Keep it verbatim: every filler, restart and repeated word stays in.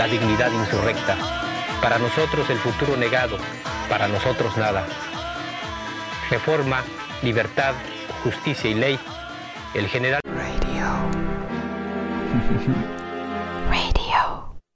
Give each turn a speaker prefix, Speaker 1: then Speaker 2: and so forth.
Speaker 1: la dignidad insurrecta. Para nosotros el futuro negado, para nosotros nada. Reforma, libertad, justicia y ley. El general...
Speaker 2: Radio. Radio.